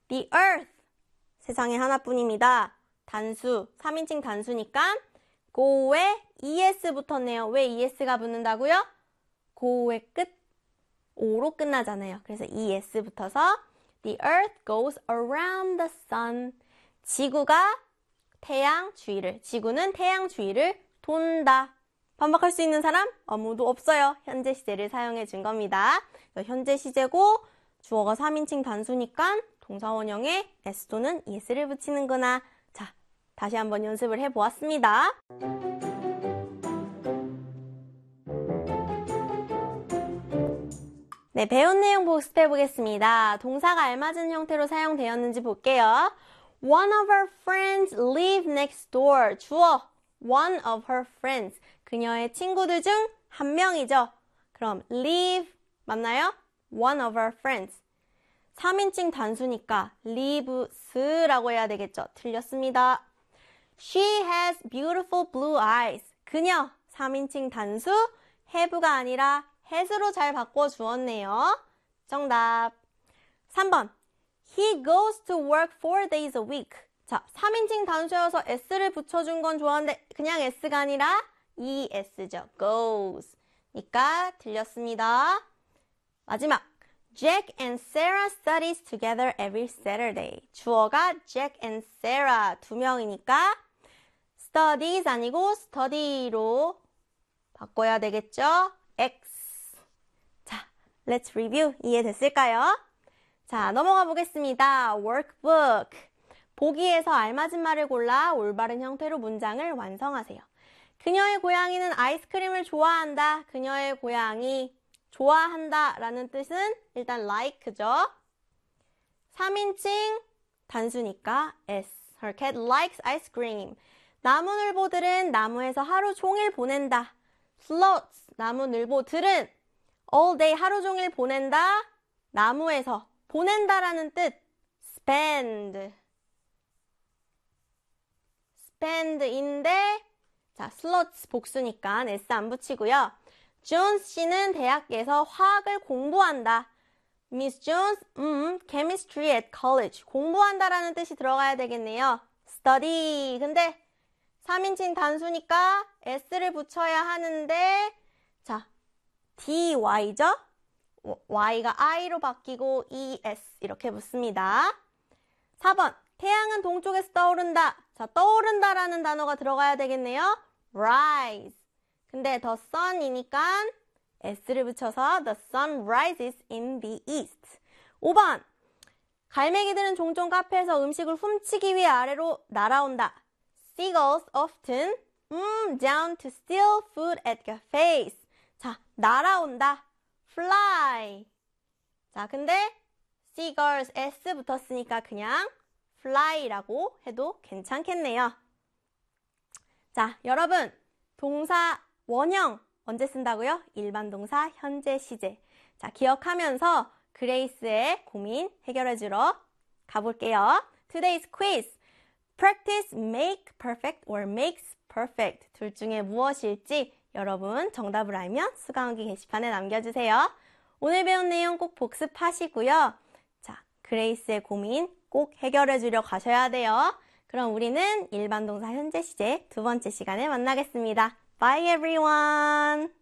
The earth. 세상에 하나뿐입니다. 단수, 3인칭 단수니까 go에 es 붙었네요. 왜 es가 붙는다고요? go의 끝, o로 끝나잖아요. 그래서 es 붙어서 The earth goes around the sun. 지구는 태양 주위를 돈다. 반박할 수 있는 사람? 아무도 없어요. 현재 시제를 사용해 준 겁니다. 현재 시제고 주어가 3인칭 단수니까 동사 원형에 s 또는 es를 붙이는구나. 자, 다시 한번 연습을 해보았습니다. 네, 배운 내용 복습해 보겠습니다. 동사가 알맞은 형태로 사용되었는지 볼게요. One of her friends live next door. 주어, one of her friends. 그녀의 친구들 중 한 명이죠. 그럼 live 맞나요? One of her friends. 3인칭 단수니까 lives라고 해야 되겠죠. 틀렸습니다. She has beautiful blue eyes. 그녀, 3인칭 단수, have가 아니라 has로 잘 바꿔주었네요. 정답. 3번. He goes to work 4 days a week. 자, 3인칭 단수여서 s를 붙여준 건 좋았는데 그냥 s가 아니라 es죠. goes. 니까 틀렸습니다. 마지막. Jack and Sarah studies together every Saturday. 주어가 Jack and Sarah 두 명이니까 studies 아니고 study로 바꿔야 되겠죠? X. 자, let's review. 이해됐을까요? 자, 넘어가 보겠습니다. workbook. 보기에서 알맞은 말을 골라 올바른 형태로 문장을 완성하세요. 그녀의 고양이는 아이스크림을 좋아한다. 그녀의 고양이 좋아한다 라는 뜻은 일단 like죠. 3인칭 단수니까 S. Her cat likes ice cream. 나무늘보들은 나무에서 하루 종일 보낸다. Sloths, 나무늘보들은 all day 하루 종일 보낸다. 나무에서 보낸다라는 뜻. spend인데 자, sloths 복수니까 S 안 붙이고요. 존스 씨는 대학에서 화학을 공부한다. Miss Jones, chemistry at college. 공부한다라는 뜻이 들어가야 되겠네요. study. 근데 3인칭 단수니까 s를 붙여야 하는데 자, dy죠? y가 i로 바뀌고 es 이렇게 붙습니다. 4번. 태양은 동쪽에서 떠오른다. 자, 떠오른다라는 단어가 들어가야 되겠네요. rise. 근데 the sun이니까 s를 붙여서 the sun rises in the east. 5번. 갈매기들은 종종 카페에서 음식을 훔치기 위해 아래로 날아온다. Seagulls often down to steal food at cafes. 자, 날아온다. fly. 자, 근데 seagulls s 붙었으니까 그냥 fly라고 해도 괜찮겠네요. 자, 여러분 동사 원형 언제 쓴다고요? 일반 동사 현재 시제. 자, 기억하면서 그레이스의 고민 해결해주러 가볼게요. Today's quiz. Practice make perfect or makes perfect. 둘 중에 무엇일지 여러분 정답을 알면 수강하기 게시판에 남겨주세요. 오늘 배운 내용 꼭 복습하시고요. 자, 그레이스의 고민 꼭 해결해주려 가셔야 돼요. 그럼 우리는 일반 동사 현재 시제 두 번째 시간에 만나겠습니다. Bye everyone!